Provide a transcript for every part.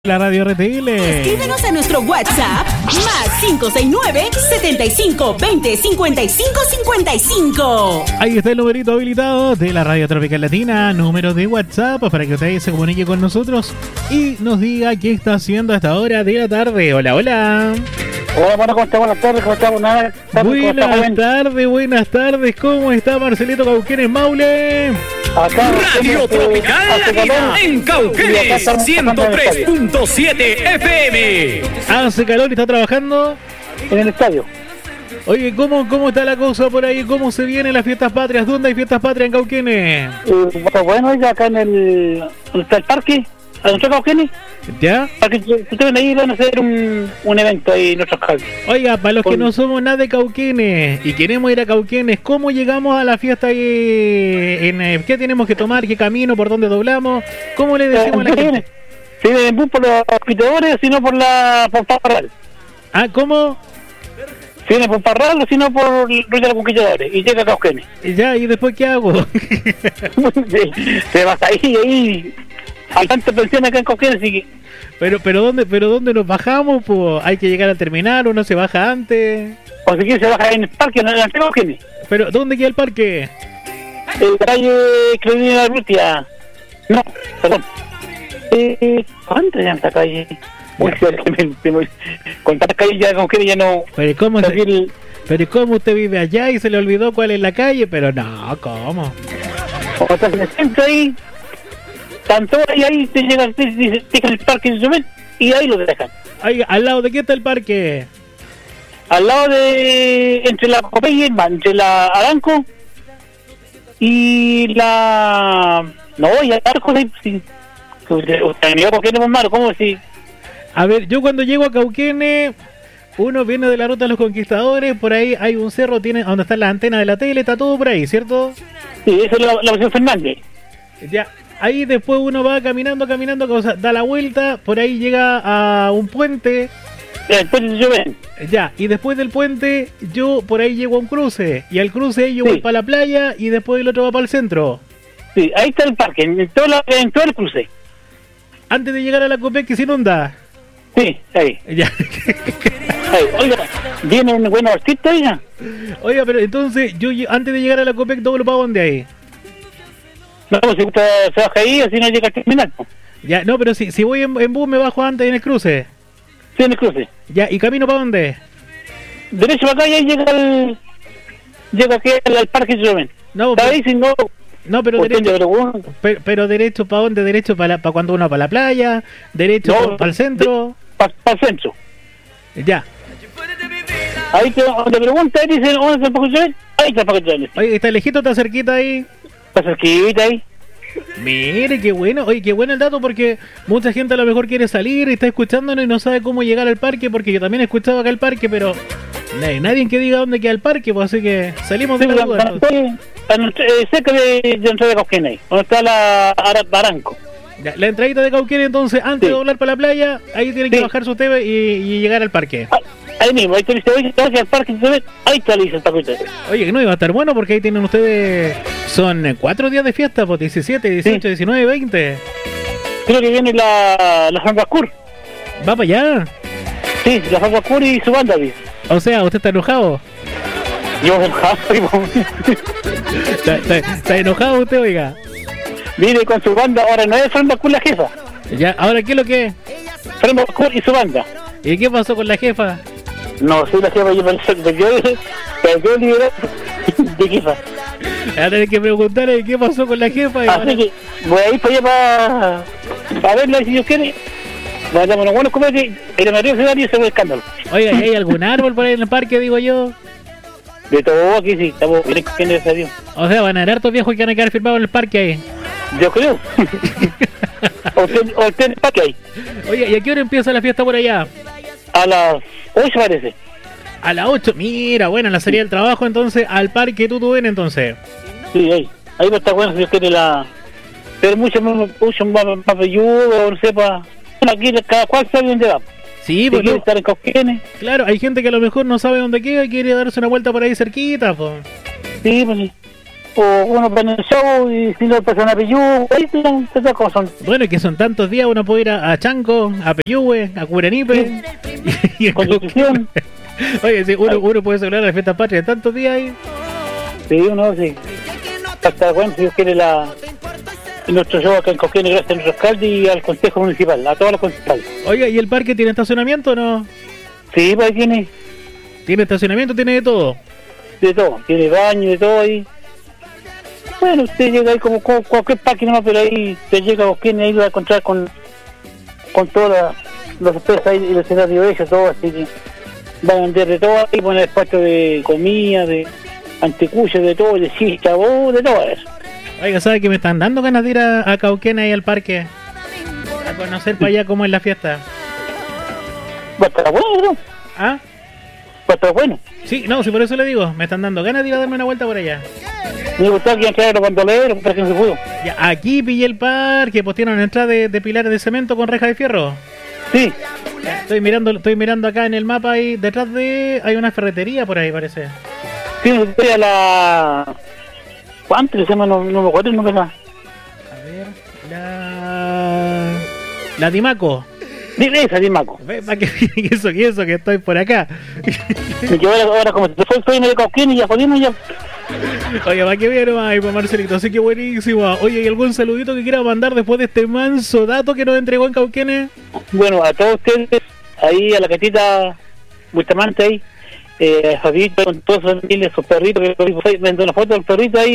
La Radio RTL. Escríbenos a nuestro WhatsApp más 569-7520-5555. Ahí está el numerito habilitado de la Radio Tropical Latina, número de WhatsApp para que usted se comunique con nosotros y nos diga qué está haciendo a esta hora de la tarde. Hola, hola. Hola, bueno, ¿cómo está? Buenas tardes, ¿cómo está? Buenas tardes, ¿cómo está Marcelito Cauquenes Maule? Acá, Radio Tropical Latina en Cauquenes 103.7 FM. Hace calor y está trabajando en el estadio. Oye, ¿cómo está la cosa por ahí? ¿Cómo se vienen las fiestas patrias? ¿Dónde hay fiestas patrias en Cauquenes? Bueno, ya acá en el parque, a nuestro Cauquenes. ¿Ya? Para que ustedes ahí van a hacer un evento ahí en nuestros calles. Oiga, para los que no somos nada de Cauquenes y queremos ir a Cauquenes, ¿cómo llegamos a la fiesta ahí? ¿Qué tenemos que tomar? ¿Qué camino? ¿Por dónde doblamos? ¿Cómo le decimos a la gente? Si vienen bus por los hospitadores, si no por Parral. Ah, ¿cómo? Si viene por Parral o si no por Ruiz de los Conquistadores y llega a Cauquenes. Ya, ¿y después qué hago? Se va ahí. Hay tantas pensiones acá en Cauquenes, así que... Pero ¿dónde nos bajamos? Pues hay que llegar al terminal, uno se baja antes. O si quiere se baja en el parque, en el Cauquenes. Pero ¿dónde queda el parque? El calle Claudina Urrutia. No, perdón. ¿Cuánto ya en esta calle? Con tantas calles ya con que ya no... Pero ¿cómo usted vive allá y se le olvidó cuál es la calle? Pero no, ¿cómo? O estás en el centro ahí, tanto ahí te llegan, te dejan el parque en su momento y ahí lo dejan. Ahí, ¿al lado de qué está el parque? Al lado de... entre la Popeye, entre la Aranco y la... No, y Arco, sí. Usted me dijo, ¿por qué no es malo? ¿Cómo si...? A ver, yo cuando llego a Cauquenes, uno viene de la ruta de los Conquistadores, por ahí hay un cerro, tiene donde está la antena de la tele, está todo por ahí, ¿cierto? Sí, eso es la versión Fernández. Ya, ahí después uno va caminando, o sea, da la vuelta, por ahí llega a un puente. Después yo ven. Ya, y después del puente, yo por ahí llego a un cruce, y al cruce ahí yo voy para la playa, y después el otro va para el centro. Sí, ahí está el parque, en todo el cruce. Antes de llegar a la Copec, que se inunda. Sí, ahí. Ya. Ahí. Oiga, ¿vienen buenos artistas, oiga? Oiga, pero entonces, yo antes de llegar a la Copec, ¿doblo para dónde ahí? No, si usted se baja ahí, así no llega al terminal. Ya, no, pero si voy en bus, me bajo antes en el cruce. Sí, en el cruce. Ya, ¿y camino para dónde? Derecho para acá y ahí llega aquí al parque Joven. No, pero ahí si no... No, pero pero derecho para dónde, derecho para cuando uno va para la playa, derecho para el centro. Para el centro. Ya. Ahí te pregunta, ahí dice, ¿dónde está el parque Joven? Ahí está el parque Joven. Oye, ¿está lejito, está cerquita ahí? Está cerquita ahí. Mire, qué bueno. Oye, qué bueno el dato porque mucha gente a lo mejor quiere salir y está escuchándonos y no sabe cómo llegar al parque, porque yo también he escuchado acá el parque, pero nadie que diga dónde queda el parque, pues así que salimos de la duda. Cerca de entrada de Cauquenes, donde está la Baranco. Ya, la entradita de Cauquenes, entonces, antes de doblar para la playa, ahí tiene que bajar su TV y llegar al parque. Ahí mismo, ahí te dice, oye, te vas al parque, ahí te dice el parque. Oye, que no iba a estar bueno porque ahí tienen ustedes, son 4 días de fiesta, pues 17, 18, 19, 20. Creo que viene la Fanbascur. ¿Va para allá? Sí, la Fanbascur y su banda, ¿sí? O sea, ¿usted está enojado? Yo enojado, ¿Está enojado usted, oiga? Viene con su banda, ahora no es Fanbascur la jefa. Ya, ¿ahora qué es lo que es? Fanbascur y su banda. ¿Y qué pasó con la jefa? No, soy la jefa, yo liberé de jefa. A tener que preguntarle qué pasó con la jefa. Así que voy a ir para allá para verla si Dios quiere. Vayamos los buenos cometes, el marido se da y se ve escándalo. Oiga, ¿y hay algún árbol por ahí en el parque, digo yo? De todo aquí sí, estamos bien cogiendo a Dios. O sea, van a haber hartos viejos que van a quedar firmados en el parque ahí. Yo creo. o usted en el parque ahí. Oye, ¿y a qué hora empieza la fiesta por allá? A las 8 parece. A las 8, mira, bueno, la salida del trabajo entonces al parque ven entonces. Sí, ahí va a estar bueno si Dios quiere pero mucho más papayudo, no sepa. Aquí cada cual sabe dónde va. Sí, porque quiere estar en Cauquenes. Claro, hay gente que a lo mejor no sabe dónde queda y quiere darse una vuelta por ahí cerquita, pues. Sí, pues sí. o uno ven el show y si no pasa una pillú, ahí esas cosas. Bueno, que son tantos días, uno puede ir a Chanco, a Peyúgue, a Curanipe y a Constitución. Oye, sí, uno puede celebrar la fiesta patria tantos días ahí. Sí, uno sí. Hasta bueno, si Dios quiere nuestro show acá en Cauquenes, gracias a nuestro alcalde y al Consejo Municipal, a todos los concejales. Oiga, ¿y el parque tiene estacionamiento o no? Sí, pues ahí tiene ¿Tiene estacionamiento? ¿Tiene de todo? de todo, tiene baño, de todo ahí. Bueno, usted llega ahí como cualquier parque nomás, pero ahí te llega a Cauquenes, ahí va a encontrar con todas los especies ahí y los escenarios de ellos, todo, así que van a vender de todo ahí, poner espacio de comida, de antecuchos, de todo, de chicha, de todo eso. Oiga, ¿sabe que me están dando ganas de ir a Cauquenes ahí al parque? A conocer para allá cómo es la fiesta. Va a estar bueno, ¿no? ¿Ah? Va a estar bueno. Sí, no, sí, por eso le digo, me están dando ganas de ir a darme una vuelta por allá. Me gustaba que iban a traer los bandoleros, pero que no se pudo. Ya, aquí pillé el parque, pues tiene una entrada de pilares de cemento con reja de fierro. Sí, Estoy mirando acá en el mapa y detrás hay una ferretería por ahí, parece. tiene que ir a la... ¿Cuánto se llama? No me acuerdo el nombre. A ver, la Dimaco. Dile esa, Dimaco. Ve, ¿para qué? Y eso que estoy por acá. Me quedo ahora como si fue el sueño de Cauquenes y ya jodimos ya. Oye, ¿para qué viene más ahí, pues Marcelito? Así que buenísimo. Oye, ¿y algún saludito que quiera mandar después de este manso dato que nos entregó en Cauquenes? Bueno, a todos ustedes, ahí a la catita Bustamante ahí, a Fabito con toda su familia, sus perritos, que vendo una foto del perrito ahí,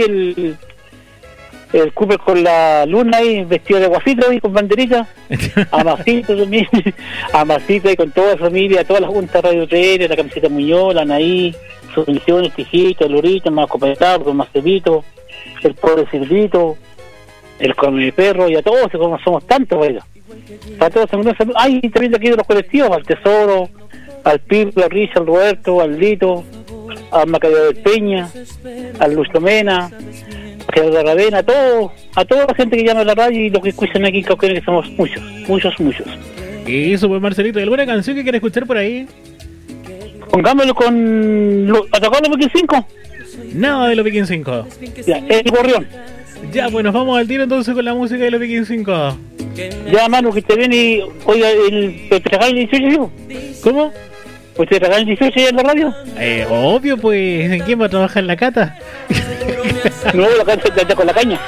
el Cooper con la luna ahí, vestido de guasito ahí, con banderita, a Macito también, a Macito ahí con toda su familia, a todas las juntas Radio 3, la camiseta Muñoz, la Anaí, sus misiones, Tijito, Lorita, más Copetado, con Marcelito, el pobre Silvito, el Come Perro, y a todos, como somos tantos, oiga. Para todos, ay, también de aquí de los colectivos, al Tesoro, al Pipo, al Richard, al Roberto, al Lito, al Macario del Peña, al Luz Lomena, a Gerardo Ravena, a toda la gente que llama a la radio y los que escuchan aquí en Cauquenes, que somos muchos. Y eso, pues Marcelito, ¿y alguna canción que quiera escuchar por ahí? Pongámoslo con... ¿Atacamos los 25? Nada de los Viking 5. Ya, el Gorrión. Ya, pues nos vamos al tiro entonces con la música de los Viking 5. Ya, Manu, que te viene y... Oiga, ¿te tragan el 18, digo? ¿Cómo? ¿Pues te tragan el 18 ya en la radio? Obvio, pues, ¿en quién va a trabajar la cata? No, la cancha está con la caña.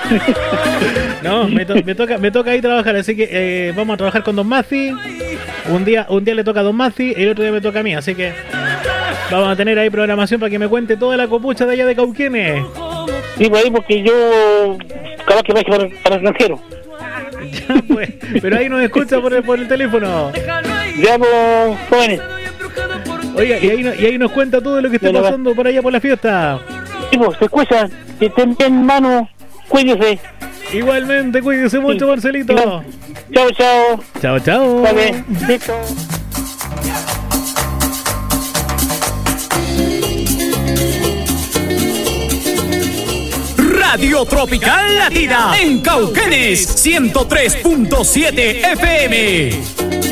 No, me toca ahí trabajar, así que vamos a trabajar con Don Mazzi. Un día le toca a Don Mazzi, el otro día me toca a mí, así que vamos a tener ahí programación para que me cuente toda la copucha de allá de Cauquenes. Sí, pues ahí porque yo... Capaz que vaya para el extranjero. Ya, pues, pero ahí nos escucha por el teléfono. Ya, pues, jóvenes. Oiga, y ahí nos cuenta todo lo que está pasando por allá por la fiesta. Sí, pues, se escucha. Que estén bien, Manu. Cuídese. Igualmente, cuídese mucho, Sí. Marcelito. Chao. Chao. Vale, listo. Radio Tropical Latina en Cauquenes 103.7 FM.